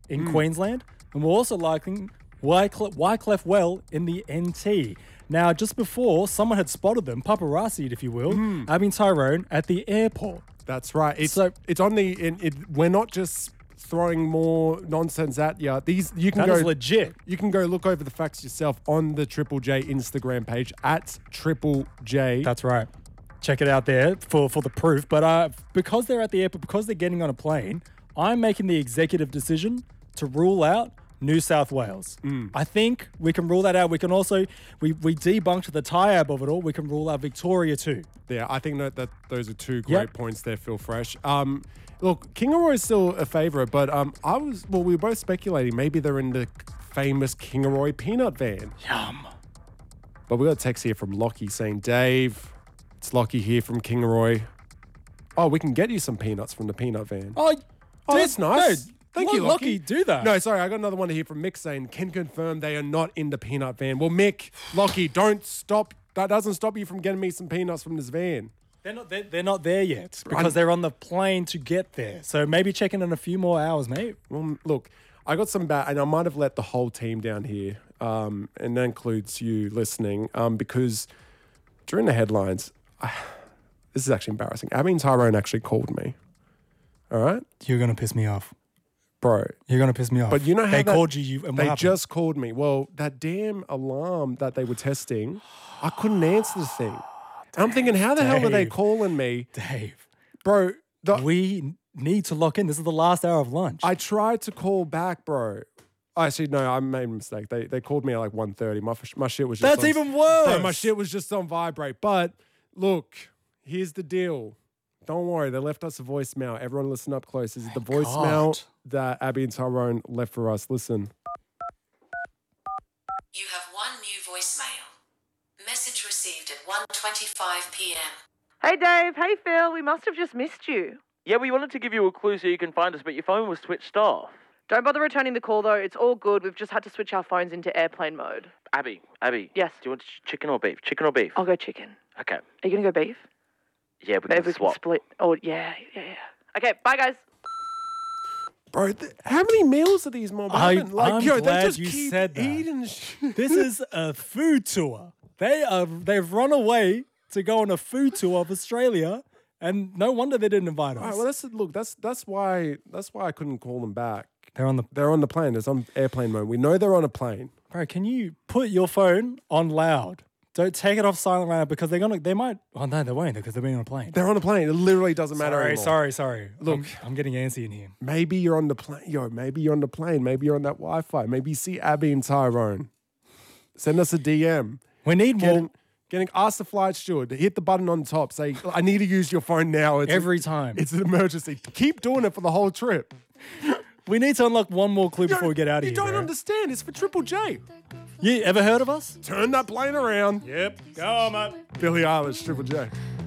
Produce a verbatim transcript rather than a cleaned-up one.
in Mm. Queensland, and we're also liking Wycliffe, Wycliffe Well in the N T. Now, just before, someone had spotted them, paparazzi'd, if you will, Mm. Abby and Tyrone at the airport. That's right. It's So- it's on the. It, it, we're not just throwing more nonsense at you. These you can That go is legit. You can go look over the facts yourself on the Triple J Instagram page at Triple J. That's right. Check it out there for, for the proof. But uh, because they're at the airport, because they're getting on a plane, I'm making the executive decision to rule out New South Wales. Mm. I think we can rule that out. We can also, we, we debunked the T I A B of it all. We can rule out Victoria too. Yeah, I think that, that those are two great Yep. points there, Phil Fresh. Um, look, Kingaroy is still a favourite, but um, I was well, we were both speculating maybe they're in the famous Kingaroy peanut van. Yum. But we got a text here from Lockie saying, Dave, it's Lockie here from Kingaroy. Oh, we can get you some peanuts from the peanut van. Oh, Oh, dude, that's nice. dude, Thank let you, Lockie. Lockie do that. No, sorry, I got another one here from Mick saying, can confirm they are not in the peanut van. Well, Mick, Lockie, don't stop. That doesn't stop you from getting me some peanuts from this van. They're not, they're, they're not there yet because I'm- they're on the plane to get there. So maybe check in in a few more hours, mate. Well, look, I got some bad, and I might have let the whole team down here, um, and that includes you listening, um, because during the headlines, I, this is actually embarrassing. Abby and Tyrone actually called me. All right? You're going to piss me off. Bro. You're going to piss me off. But you know how they that- called you, you and what They happened? just called me. Well, that damn alarm that they were testing, I couldn't answer the thing. And I'm thinking, how the hell are they Dave. calling me? Dave, Bro, the, we need to lock in. This is the last hour of lunch. I tried to call back, bro. Actually, no, I made a mistake. They they called me at like one thirty. My, f- my shit was just That's on, even worse. Bro, my shit was just on vibrate. But look, here's the deal. Don't worry, they left us a voicemail. Everyone listen up close. This is the voicemail God. that Abby and Tyrone left for us. Listen. You have one new voicemail. Message received at one twenty-five p m. Hey Dave, hey Phil, we must have just missed you. Yeah, we wanted to give you a clue so you can find us, but your phone was switched off. Don't bother returning the call though, it's all good. We've just had to switch our phones into airplane mode. Abby, Abby. Yes. Do you want ch- chicken or beef? Chicken or beef? I'll go chicken. Okay. Are you gonna go beef? Yeah, we Maybe can we swap. can split. Oh yeah, yeah, yeah. Okay, bye guys. Bro, th- how many meals are these mom I- having? Like, I'm yo, they glad just you keep said that. eating shit. This is a food tour. They are they've run away to go on a food tour of Australia, and no wonder they didn't invite us. All right, well, that's look. That's that's why that's why I couldn't call them back. they're on the They're on the plane. It's on airplane mode. We know they're on a plane. bro. Can you put your phone on loud? Don't take it off silent loud because they're gonna. They might. Oh no, they won't because they're being on a plane. They're on a plane. It literally doesn't matter Sorry, anymore. sorry, sorry. Look. I'm, I'm getting antsy in here. Maybe you're on the plane. Yo, maybe you're on the plane. Maybe you're on that Wi-Fi. Maybe you see Abby and Tyrone. Send us a D M. We need more Getting, getting ask the flight steward to hit the button on top. Say, I need to use your phone now. It's every time. It's an emergency. Keep doing it for the whole trip. We need to unlock one more clue before we get out of you here. You don't bro. understand. It's for Triple J. You ever heard of us? Turn that plane around. Yep. Go on, mate. Billie Eilish, Triple J.